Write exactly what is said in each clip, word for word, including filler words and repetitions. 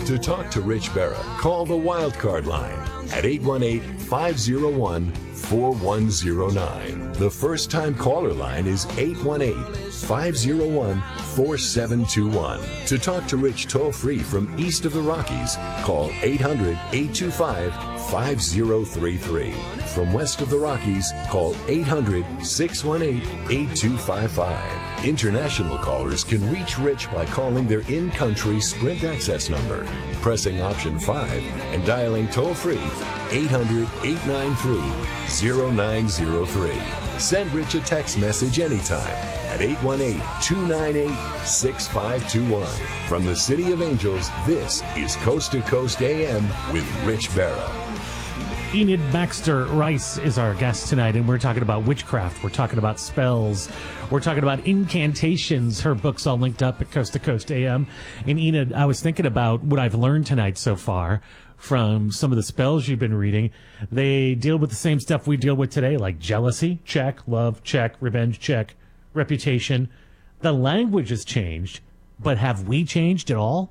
To talk to Rich Berra, call the Wildcard line at eight one eight, five oh one, four one oh nine. The first-time caller line is eight one eight, five oh one, four seven two one. To talk to Rich toll-free from east of the Rockies, call eight hundred, eight two five, five oh three three. From west of the Rockies, call eight hundred, six one eight, eight two five five. International callers can reach Rich by calling their in-country Sprint access number, pressing option five, and dialing toll-free eight hundred, eight nine three, oh nine oh three. Send Rich a text message anytime at eight one eight, two nine eight, six five two one. From the City of Angels, this is Coast to Coast A M with Rich Berra. Enid Baxter Rice is our guest tonight, and we're talking about witchcraft. We're talking about spells. We're talking about incantations. Her book's all linked up at Coast to Coast A M. And Enid, I was thinking about what I've learned tonight so far from some of the spells you've been reading. They deal with the same stuff we deal with today, like jealousy, check, love, check, revenge, check, reputation. The language has changed, but have we changed at all?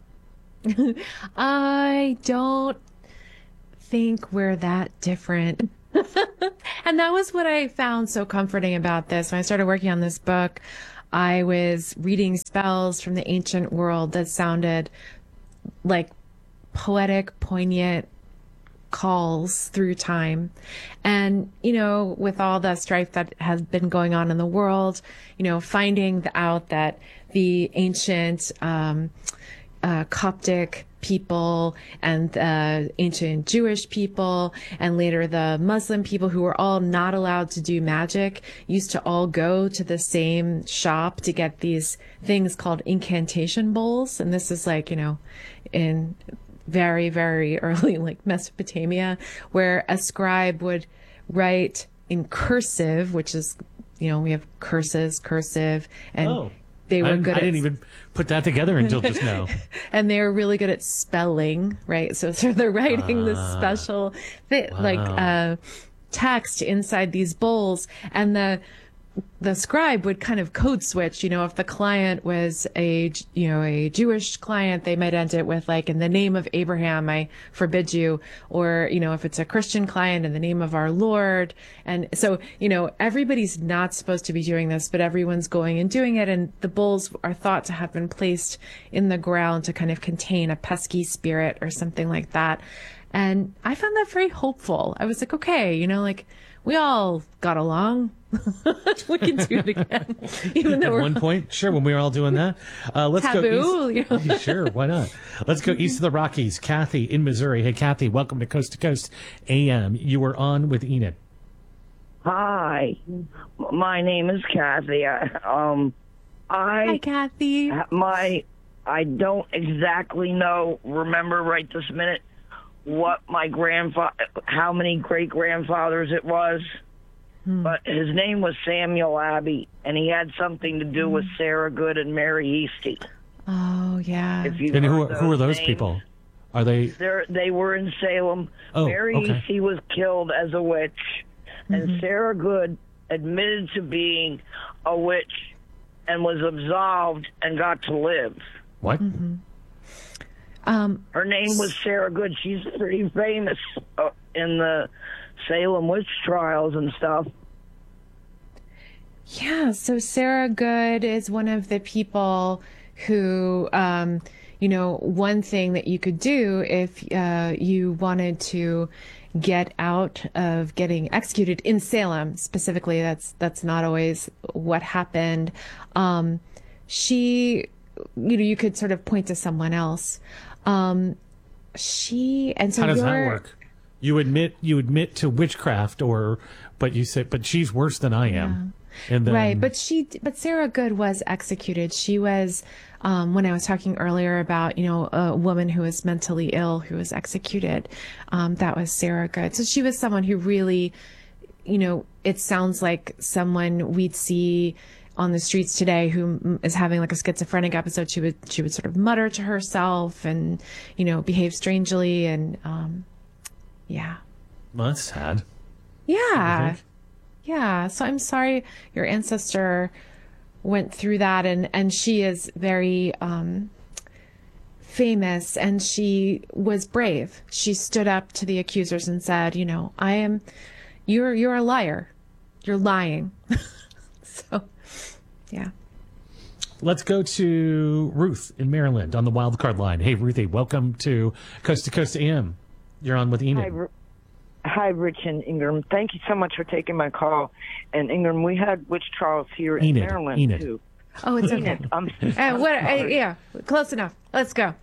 I don't think we're that different. And that was what I found so comforting about this. When I started working on this book, I was reading spells from the ancient world that sounded like poetic, poignant calls through time. And, you know, with all the strife that has been going on in the world, you know, finding out that the ancient um, uh, Coptic people and the uh, ancient Jewish people and later the Muslim people, who were all not allowed to do magic, used to all go to the same shop to get these things called incantation bowls. And this is like, you know, in very, very early, like Mesopotamia, where a scribe would write in cursive, which is, you know, we have curses, cursive, and oh. They were I, good I at, didn't even put that together until just now. And they were really good at spelling, right? So, so they're writing ah, this special thi- wow. like uh, text inside these bowls, and the the scribe would kind of code switch. You know, if the client was a you know a Jewish client, they might end it with like, "In the name of Abraham, I forbid you," or you know, if it's a Christian client, "In the name of our Lord." And so, you know, everybody's not supposed to be doing this, but everyone's going and doing it. And the bowls are thought to have been placed in the ground to kind of contain a pesky spirit or something like that. And I found that very hopeful. I was like, okay, you know, like we all got along. We can do it again. Even though At we're one point, sure, when we were all doing that. Uh, let's taboo, go east. You know? Yeah, sure, why not? Let's go east of the Rockies. Kathy in Missouri. Hey, Kathy, welcome to Coast to Coast A M. You were on with Enid. Hi, my name is Kathy. I, um, I Hi, Kathy. My, I don't exactly know. Remember right this minute what my grandfather, how many great grandfathers it was. Hmm. But his name was Samuel Abbey, and he had something to do hmm. with Sarah Good and Mary Easty. Oh, yeah. If you and who, who are those names. people? Are they? They're, they were in Salem. Oh, Mary okay. Easty was killed as a witch, mm-hmm. and Sarah Good admitted to being a witch and was absolved and got to live. What? Mm-hmm. Um, Her name was Sarah Good. She's pretty famous uh, in the Salem witch trials and stuff. Yeah, so Sarah Good is one of the people who, um, you know, one thing that you could do if uh, you wanted to get out of getting executed in Salem specifically, that's that's not always what happened. Um, she, you know, you could sort of point to someone else. Um, she and so how does you're, that work? You admit you admit to witchcraft, or but you say, but she's worse than I am. Yeah. And then, right, but she, but Sarah Good was executed. She was, um, when I was talking earlier about, you know, a woman who was mentally ill who was executed, um, that was Sarah Good. So she was someone who really, you know, it sounds like someone we'd see on the streets today who is having like a schizophrenic episode. She would, she would sort of mutter to herself and, you know, behave strangely and, um, yeah. Well, that's sad. Yeah. Yeah. So I'm sorry your ancestor went through that. And, and she is very, um, famous, and she was brave. She stood up to the accusers and said, you know, I am, you're, you're a liar. You're lying. So, yeah. Let's go to Ruth in Maryland on the wild card line. Hey, Ruthie, welcome to Coast to Coast A M. You're on with Enid. Hi, Ru- Hi, Rich and Ingram. Thank you so much for taking my call. And Ingram, we had witch trials here in Enid. Maryland Enid. too. Oh, it's okay. Enid, I'm Uh, what? Uh, yeah, close enough. Let's go.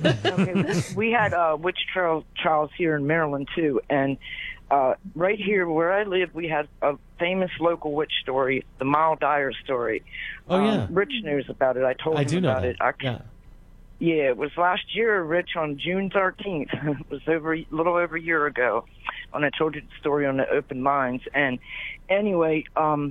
okay. We had uh, witch trial, trials here in Maryland too, and uh, right here where I live, we had a famous local witch story, the Mile Dyer story. Oh, yeah. Um, Rich knows about it. I told I him do know about that. it. I, yeah. Yeah, it was last year, Rich, on June thirteenth. It was over a little over a year ago when I told you the story on the open lines. And anyway, um,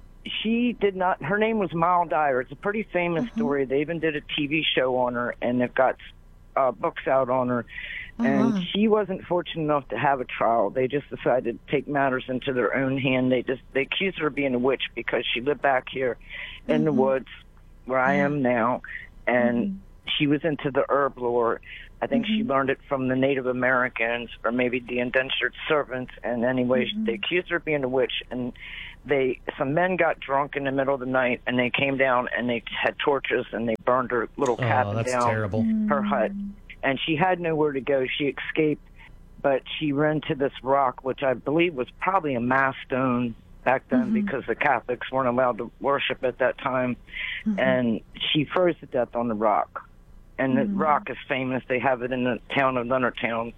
she did not, her name was Mile Dyer. It's a pretty famous Mm-hmm. story. They even did a T V show on her, and they've got uh, books out on her. And Uh-huh. she wasn't fortunate enough to have a trial. They just decided to take matters into their own hand. They just they accused her of being a witch because she lived back here in the woods where I am now, and she was into the herb lore. I think she learned it from the Native Americans or maybe the indentured servants. And anyway, they accused her of being a witch, and they some men got drunk in the middle of the night, and they came down and they had torches and they burned her little Oh, cabin that's down, terrible. her hut. And she had nowhere to go. She escaped, but she ran to this rock, which I believe was probably a mass stone back then because the Catholics weren't allowed to worship at that time. And she froze to death on the rock. And the rock is famous. They have it in the town of Leonardtown.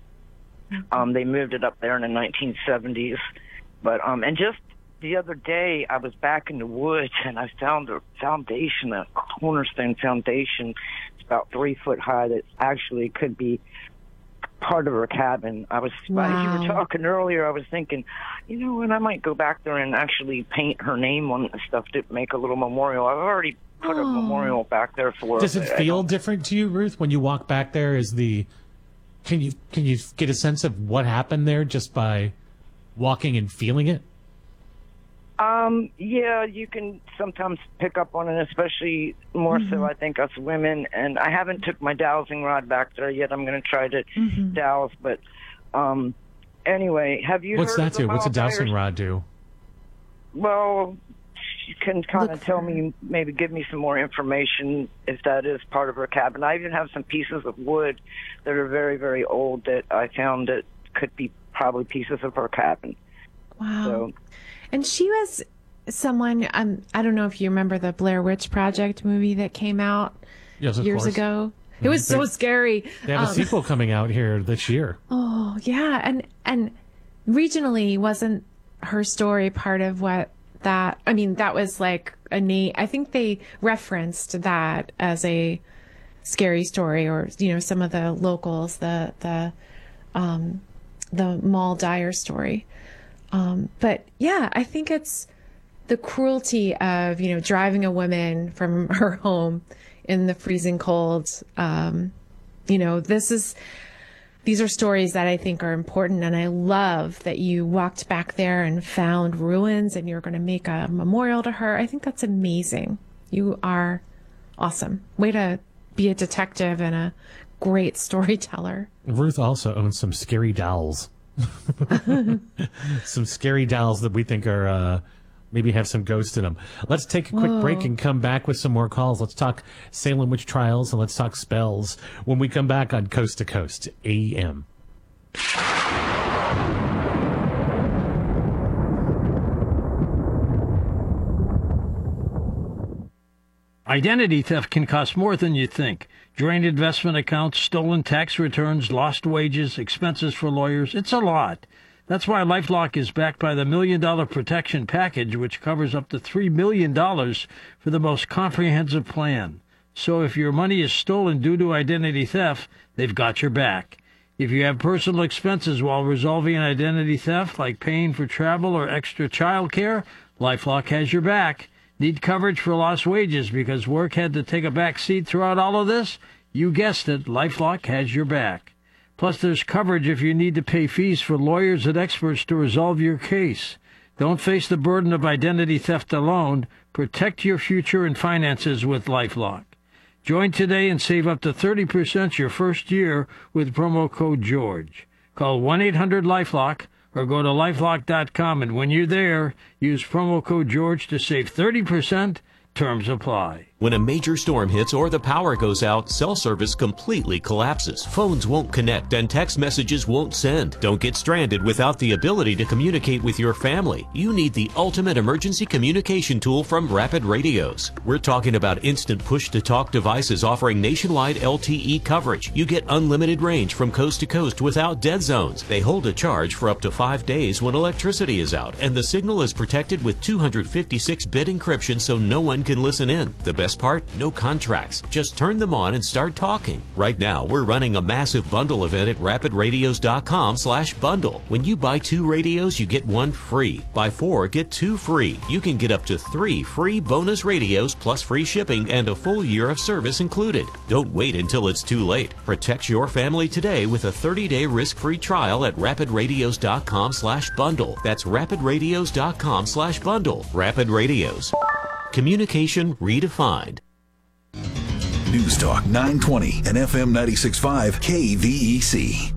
Um, they moved it up there in the nineteen seventies. But um, and just the other day, I was back in the woods, and I found a foundation, a cornerstone foundation. It's about three foot high that actually could be part of her cabin. I was, as you Wow. were talking earlier, I was thinking, you know what, I might go back there and actually paint her name on the stuff to make a little memorial. I've already put a memorial back there for her. Does it I feel don't- different to you, Ruth, when you walk back there? Is the can you can you get a sense of what happened there just by walking and feeling it? Um, yeah, you can sometimes pick up on it, especially more so, I think, us women. And I haven't took my dowsing rod back there yet. I'm going to try to douse. But um, anyway, have you What's heard that of the do? What's a Mile dowsing Dyers? rod do? Well, you can kind Look of tell for- me, maybe give me some more information if that is part of her cabin. I even have some pieces of wood that are very, very old that I found that could be probably pieces of her cabin. Wow. So, And she was someone, um, I don't know if you remember the Blair Witch Project movie that came out Yes, of years course. ago. It was so They- scary. They have a Um, sequel coming out here this year. Oh, yeah. And, and regionally, wasn't her story part of what that, I mean, that was like a name. I think they referenced that as a scary story, or, you know, some of the locals, the, the, um, the Mall Dyer story. Um, but yeah, I think it's the cruelty of, you know, driving a woman from her home in the freezing cold. Um, you know, this is, these are stories that I think are important. And I love that you walked back there and found ruins and you're going to make a memorial to her. I think that's amazing. You are awesome. Way to be a detective and a great storyteller. Ruth also owns some scary dolls. Some scary dolls that we think are uh, maybe have some ghosts in them. Let's take a quick Whoa. break and come back with some more calls. Let's talk Salem witch trials and let's talk spells when we come back on Coast to Coast A M. Identity theft can cost more than you think. Drained investment accounts, stolen tax returns, lost wages, expenses for lawyers. It's a lot. That's why LifeLock is backed by the Million Dollar Protection Package, which covers up to three million dollars for the most comprehensive plan. So if your money is stolen due to identity theft, they've got your back. If you have personal expenses while resolving an identity theft, like paying for travel or extra child care, LifeLock has your back. Need coverage for lost wages because work had to take a back seat throughout all of this? You guessed it, LifeLock has your back. Plus, there's coverage if you need to pay fees for lawyers and experts to resolve your case. Don't face the burden of identity theft alone. Protect your future and finances with LifeLock. Join today and save up to thirty percent your first year with promo code George. Call one eight hundred LifeLock or go to lifelock dot com, and when you're there, use promo code George to save thirty percent. Terms apply. When a major storm hits or the power goes out, cell service completely collapses. Phones won't connect and text messages won't send. Don't get stranded without the ability to communicate with your family. You need the ultimate emergency communication tool from Rapid Radios. We're talking about instant push-to-talk devices offering nationwide L T E coverage. You get unlimited range from coast to coast without dead zones. They hold a charge for up to five days when electricity is out, and the signal is protected with two fifty-six bit encryption so no one can listen in. The best part? No contracts. Just turn them on and start talking. Right now, we're running a massive bundle event at rapid radios dot com slash bundle. When you buy two radios, you get one free. Buy four, get two free. You can get up to three free bonus radios plus free shipping and a full year of service included. Don't wait until it's too late. Protect your family today with a thirty day risk-free trial at rapid radios dot com slash bundle. That's rapid radios dot com slash bundle. Rapid Radios. Communication redefined. News Talk nine twenty and F M ninety-six point five K V E C.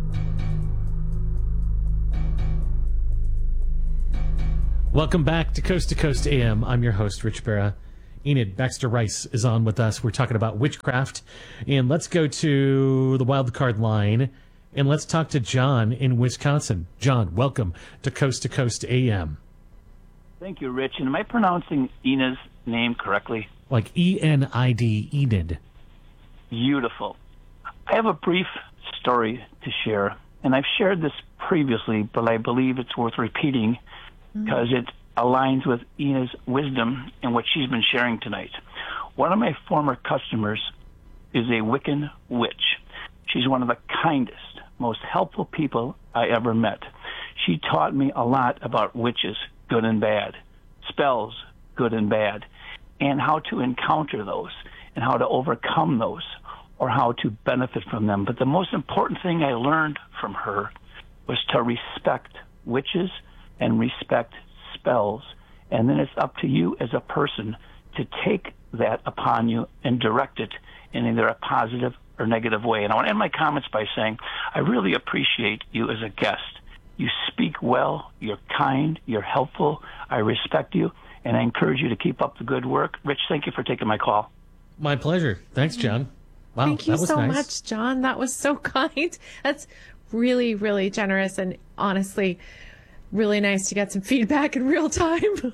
Welcome back to Coast to Coast A M. I'm your host, Rich Barra. Enid Baxter Rice is on with us. We're talking about witchcraft. And let's go to the wild card line and let's talk to John in Wisconsin. John, welcome to Coast to Coast A M. Thank you, Rich. And am I pronouncing Ina's name correctly? Like E N I D, Enid. Beautiful. I have a brief story to share, and I've shared this previously, but I believe it's worth repeating because mm-hmm. it aligns with Ina's wisdom and what she's been sharing tonight. One of my former customers is a Wiccan witch. She's one of the kindest, most helpful people I ever met. She taught me a lot about witches, good and bad, spells, good and bad, and how to encounter those and how to overcome those or how to benefit from them. But the most important thing I learned from her was to respect witches and respect spells. And then it's up to you as a person to take that upon you and direct it in either a positive or negative way. And I want to end my comments by saying I really appreciate you as a guest. You speak well, you're kind, you're helpful, I respect you, and I encourage you to keep up the good work. Rich, thank you for taking my call. My pleasure. Thanks, John. Wow, Thank you that was so nice. much, John. That was so kind. That's really, really generous and honestly really nice to get some feedback in real time.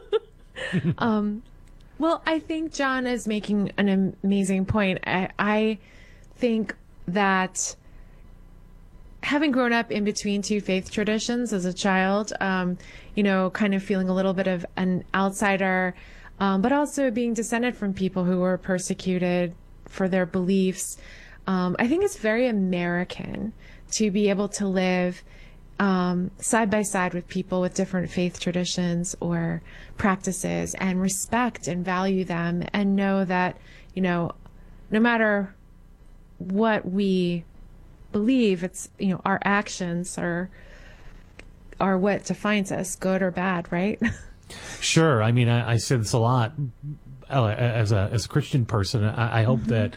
um, well, I think John is making an amazing point. I, I think that having grown up in between two faith traditions as a child, um, you know, kind of feeling a little bit of an outsider, um, but also being descended from people who were persecuted for their beliefs. Um, I think it's very American to be able to live um, side by side with people with different faith traditions or practices and respect and value them and know that, you know, no matter what we believe, it's, you know, our actions are are what defines us, good or bad, right? Sure. I mean, I, I say this a lot as a as a Christian person. I, I hope mm-hmm. that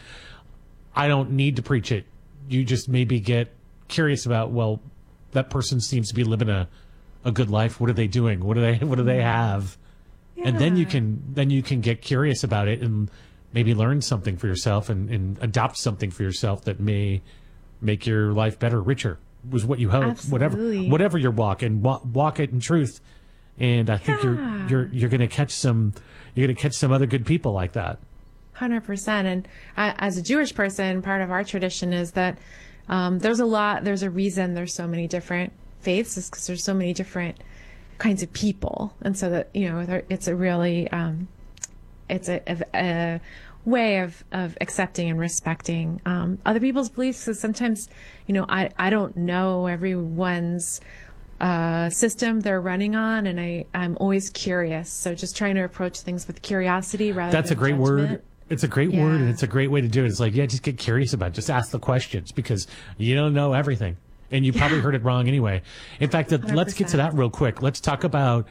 I don't need to preach it. You just maybe get curious about, well, that person seems to be living a, a good life. What are they doing? What do they what do they have? Yeah. And then you can then you can get curious about it and maybe learn something for yourself and, and adopt something for yourself that may make your life better, richer, was what you hope. Absolutely. Whatever whatever you're walking, walk, walk it in truth. And I think yeah. you're you're you're going to catch some you're going to catch some other good people like that. one hundred percent. And uh, as a Jewish person, part of our tradition is that um, there's a lot, there's a reason there's so many different faiths, is because there's so many different kinds of people. And so that, you know, there, it's a really, um, it's a, a, a way of, of accepting and respecting um, other people's beliefs. Because sometimes, you know, I, I don't know everyone's uh, system they're running on, and I, I'm always curious. So just trying to approach things with curiosity rather That's than a great judgment. word. It's a great Yeah. word, and it's a great way to do it. It's like, yeah, just get curious about it. Just ask the questions, because you don't know everything. And you probably heard it wrong anyway. In fact, uh, let's get to that real quick. Let's talk about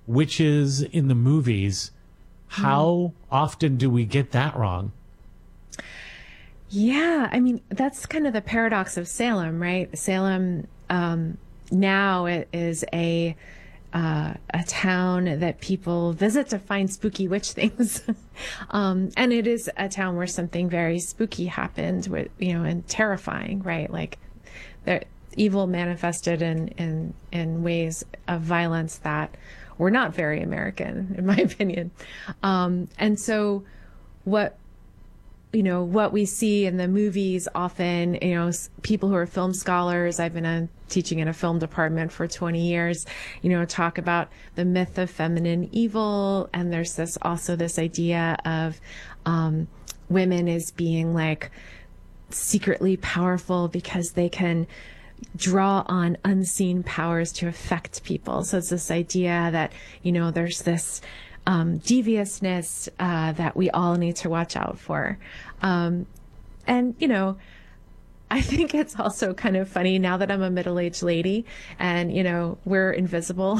witches in the movies. How mm. often do we get that wrong? Yeah, I mean, that's kind of the paradox of Salem, right? Salem um, now it is a uh, a town that people visit to find spooky witch things, um, and it is a town where something very spooky happened, with you know, and terrifying, right? Like, the evil manifested in in in ways of violence that were not very American, in my opinion, um, and so what. You know, what we see in the movies often, you know, people who are film scholars, I've been a, teaching in a film department for twenty years, you know, talk about the myth of feminine evil. And there's this also this idea of um, women as being like secretly powerful because they can draw on unseen powers to affect people. So it's this idea that, you know, there's this Um, deviousness uh, that we all need to watch out for. Um, and, you know, I think it's also kind of funny now that I'm a middle-aged lady and, you know, we're invisible.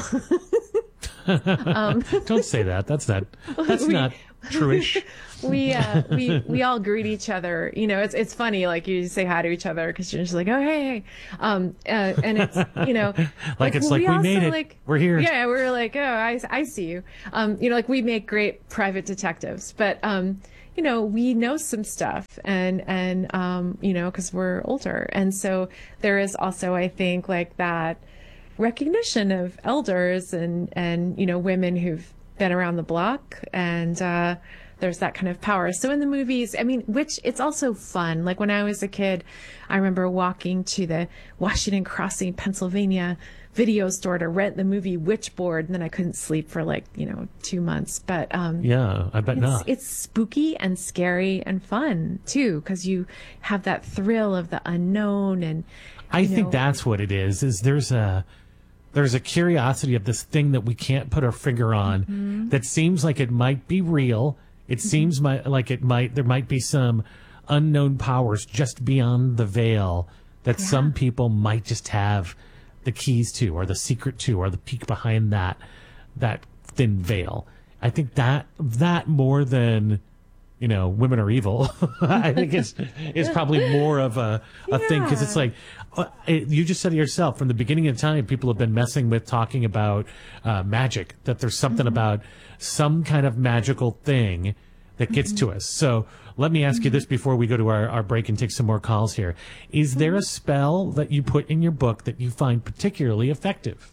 um, Don't say that. That's not, that's we, not true-ish. we, uh, we, we all greet each other. You know, it's, it's funny. Like you say hi to each other because you're just like, oh, hey, hey. Um, uh, and it's, you know, like, like it's like, we, we made it. Like, we're here. Yeah. We're like, oh, I, I see you. Um, you know, like we make great private detectives, but, um, you know, we know some stuff and, and, um, you know, cause we're older. And so there is also, I think, like that recognition of elders and, and, you know, women who've been around the block and, uh, there's that kind of power. So in the movies, I mean, which it's also fun. Like when I was a kid, I remember walking to the Washington Crossing, Pennsylvania video store to rent the movie Witchboard. And then I couldn't sleep for like, you know, two months. But um, yeah, I bet it's, not. It's spooky and scary and fun too, because you have that thrill of the unknown. And I know, think that's what it is, is there's a, there's a curiosity of this thing that we can't put our finger on mm-hmm. that seems like it might be real. It mm-hmm. seems my, like it might, there might be some unknown powers just beyond the veil that yeah. some people might just have the keys to, or the secret to, or the peek behind that, that thin veil. I think that, that more than, you know, women are evil, I think it's, it's probably more of a, a yeah. thing. Cause it's like, uh, it, you just said it yourself, from the beginning of time, people have been messing with talking about, uh, magic, that there's something mm-hmm. about some kind of magical thing that gets mm-hmm. to us. So let me ask mm-hmm. you this before we go to our, our break and take some more calls here. Is mm-hmm. there a spell that you put in your book that you find particularly effective?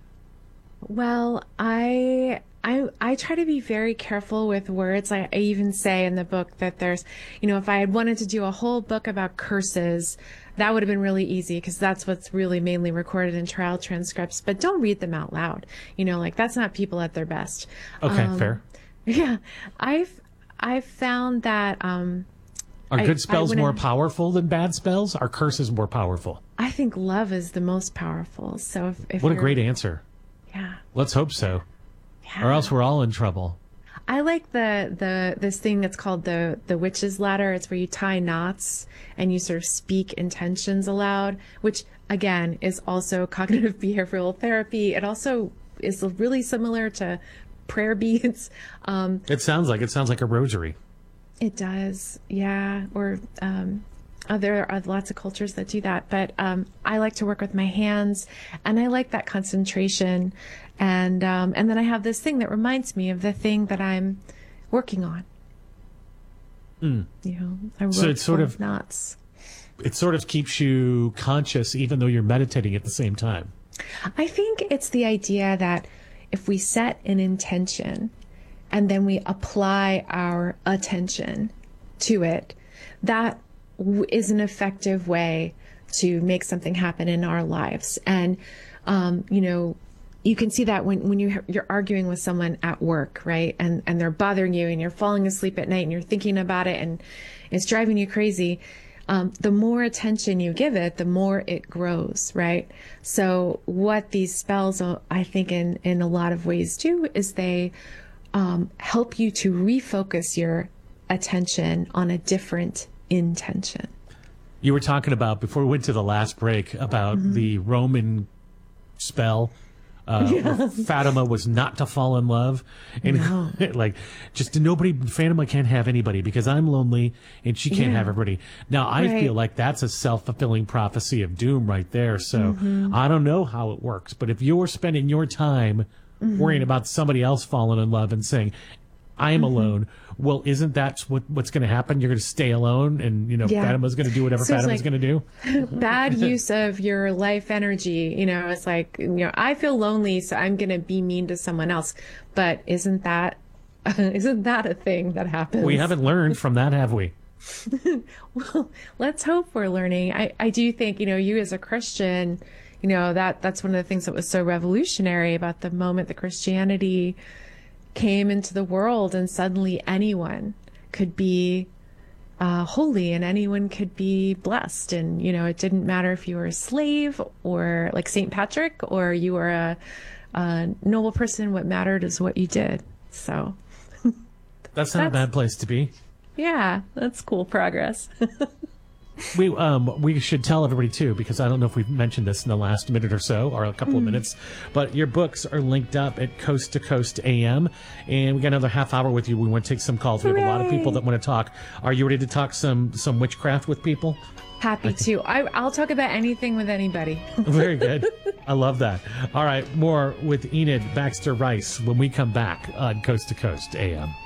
Well, I, I, I try to be very careful with words. I, I even say in the book that there's, you know, if I had wanted to do a whole book about curses, that would have been really easy because that's what's really mainly recorded in trial transcripts, but don't read them out loud. You know, like that's not people at their best. Okay, um, fair. Yeah. I've, I've found that, um, Are I, good spells more I, powerful than bad spells? Are curses more powerful? I think love is the most powerful. So if, if what a great answer. Yeah. Let's hope so. Yeah. Or else we're all in trouble. I like the, the, this thing that's called the, the witch's ladder. It's where you tie knots and you sort of speak intentions aloud, which again is also cognitive behavioral therapy. It also is really similar to prayer beads. Um, it sounds like, it sounds like a rosary. It does. Yeah. Or, um, Uh, there are lots of cultures that do that, but um, I like to work with my hands, and I like that concentration, and um, and then I have this thing that reminds me of the thing that I'm working on. Mm. You know, I wrote so it's sort of knots. It sort of keeps you conscious, even though you're meditating at the same time. I think it's the idea that if we set an intention, and then we apply our attention to it, that is an effective way to make something happen in our lives. And, um, you know, you can see that when, when you, you're arguing with someone at work, right? And, and they're bothering you and you're falling asleep at night and you're thinking about it and it's driving you crazy. Um, the more attention you give it, the more it grows, right? So what these spells, I think in, in a lot of ways do, is they um, help you to refocus your attention on a different intention. You were talking about, before we went to the last break, about mm-hmm. the Roman spell Uh, Yeah. Fatima was not to fall in love, and No. like just nobody. Fatima can't have anybody because I'm lonely, and she can't Yeah. have everybody. Now I Right. feel like that's a self fulfilling prophecy of doom right there. So Mhm. I don't know how it works, but if you're spending your time Mhm. worrying about somebody else falling in love and saying, "I'm Mhm. alone," well, isn't that what what's going to happen? You're going to stay alone, and you know Yeah. Fatima's going to do whatever So it's Fatima's like- going to do. Bad use of your life energy. You know, it's like, you know, I feel lonely, so I'm going to be mean to someone else. But isn't that, isn't that a thing that happens? We haven't learned from that, have we? Well, let's hope we're learning. I, I do think, you know, you as a Christian, you know, that that's one of the things that was so revolutionary about the moment that Christianity came into the world, and suddenly anyone could be uh, holy and anyone could be blessed. And, you know, it didn't matter if you were a slave or like Saint Patrick or you were a, a noble person. What mattered is what you did. So, That's not a bad place to be. yeah, that's cool progress. We um we should tell everybody too, because I don't know if we've mentioned this in the last minute or so, or a couple of Mm. minutes, but your books are linked up at Coast to Coast A M, and we got another half hour with you. We want to take some calls. We have a lot of people that want to talk. Are you ready to talk some some witchcraft with people? Happy to. I, I'll talk about anything with anybody. Very good. I love that. All right, more with Enid Baxter Rice when we come back on Coast to Coast A M.